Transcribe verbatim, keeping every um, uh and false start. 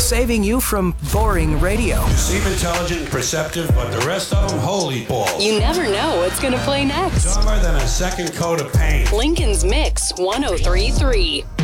saving you from boring radio. You seem intelligent and perceptive, but the rest of them, holy balls. You never know what's going to play next. Dumber than a second coat of paint. Lincoln's Mix one oh three point three.